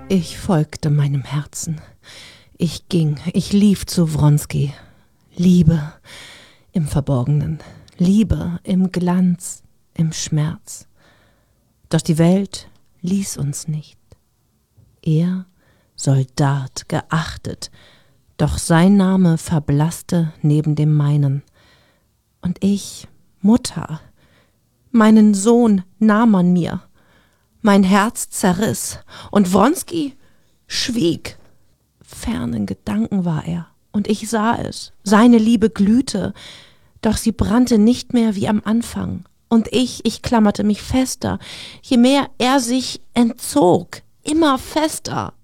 Ich folgte meinem Herzen. Ich ging, ich lief zu Wronski. Liebe im Verborgenen, Liebe im Glanz, im Schmerz. Doch die Welt ließ uns nicht. Er, Soldat, geachtet, doch sein Name verblasste neben dem meinen. Und ich, Mutter, meinen Sohn nahm man mir. Mein Herz zerriss und Wronski schwieg. Fernen Gedanken war er, und ich sah es. Seine Liebe glühte, doch sie brannte nicht mehr wie am Anfang. Und ich klammerte mich fester, je mehr er sich entzog, immer fester.